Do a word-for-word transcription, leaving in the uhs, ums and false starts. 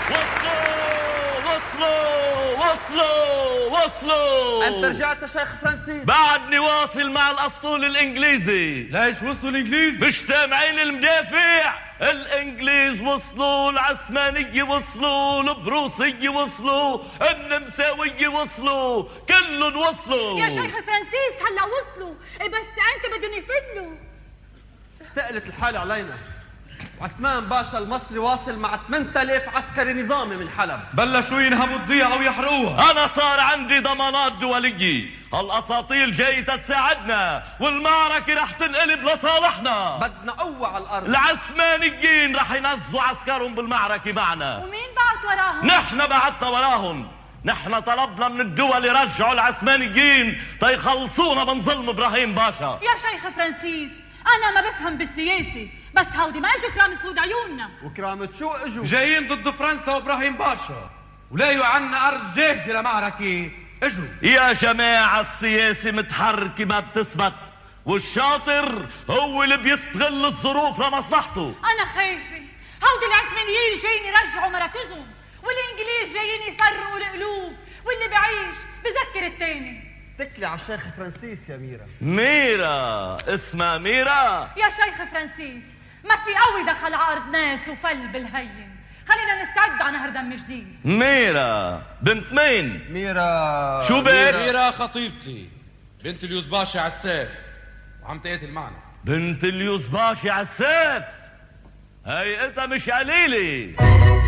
وصلوا وصلوا وصلوا وصلوا. انت رجعت يا شيخ فرانسيس؟ بعدني واصل مع الاسطول الانجليزي. ليش وصلوا الانجليز؟ مش سامعين المدافع؟ الانجليز وصلوا، العثمانية وصلوا، البروسية وصلوا، النمساوية وصلوا، كلهم وصلوا. يا شيخ فرانسيس هلا وصلوا، بس انت بدهم يفلوا. تقلت الحالة علينا. عثمان باشا المصري واصل مع ثمانية آلاف عسكري نظامي من حلب. بلشوا ينهبوا الضيعة ويحرقوها. أنا صار عندي ضمانات دولية، هالأساطيل جاية تساعدنا والمعركة رح تنقلب لصالحنا. بدنا قوة على الأرض. العثمانيين رح ينزلوا عسكرهم بالمعركة معنا. ومين بعت وراهم؟ نحن بعتنا وراهم. نحن طلبنا من الدول يرجعوا العثمانيين تيخلصونا من ظلم إبراهيم باشا. يا شيخ فرانسيس أنا ما بفهم بالسياسة، بس هودي ما اجوا كرامة سود عيوننا. وكرامة شو اجوا؟ جايين ضد فرنسا وابراهيم باشا ولاقوا عنا ارض جاهزة لمعركة اجوا. يا جماعة السياسة متحركة ما بتثبت، والشاطر هو اللي بيستغل الظروف لمصلحته. أنا خايفة هودي العثمانيين جايين يرجعوا مراكزهم، والإنجليز جايين يفرقوا القلوب، واللي بعيش بذكر التاني. تكلي على الشيخ فرانسيس يا ميرا. ميرا؟ اسمها ميرا؟ يا شيخ فرانسيس ما في قوي دخل عارض ناس وفل بالهين، خلينا نستعد على نهر دم جديد. ميرا بنت مين؟ ميرا شو بك؟ ميرا خطيبتي بنت اليوز باشا عالسيف وعم تقاتل معنا. بنت اليوز باشا عالسيف؟ هي انت مش قليلة.